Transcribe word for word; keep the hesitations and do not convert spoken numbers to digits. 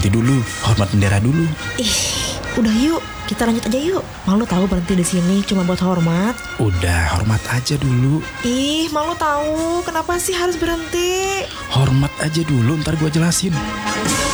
berhenti dulu, hormat bendera dulu. Ih, udah yuk, kita lanjut aja yuk. Malu tahu berhenti di sini cuma buat hormat. Udah, hormat aja dulu. Ih, malu tahu, kenapa sih harus berhenti? Hormat aja dulu, ntar gue jelasin.